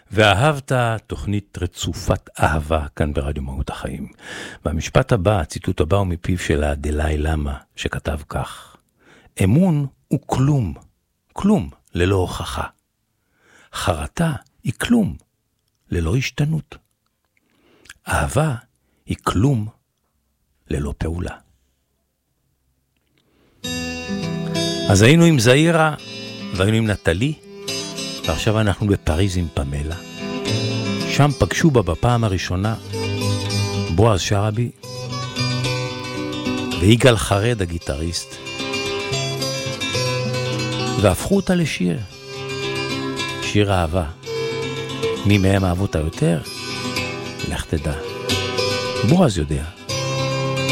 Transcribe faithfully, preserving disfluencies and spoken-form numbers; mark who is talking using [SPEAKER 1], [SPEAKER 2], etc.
[SPEAKER 1] ואהבת תוכנית רצופת אהבה כאן ברדיו מהות החיים. והמשפט הבא, הציטוט הבא הוא מפיו של הדלאי למה, שכתב כך: אמון הוא כלום, כלום ללא הוכחה. חרטה היא כלום ללא השתנות. אהבה היא כלום ללא פעולה. אז היינו עם זעירה והיינו עם נטלי, ועכשיו אנחנו בפריז עם פמלה. שם פגשו בה בפעם הראשונה בועז שרעבי ויגאל חרד הגיטריסט, והפכו אותה לשיר, שיר אהבה. מי מהם אהבו אותה יותר? לך תדע, בועז יודע.